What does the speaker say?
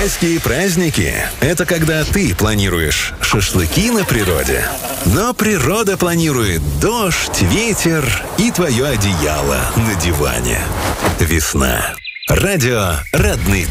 Майские праздники – это когда ты планируешь шашлыки на природе, но природа планирует дождь, ветер и твое одеяло на диване. Весна. Радио родных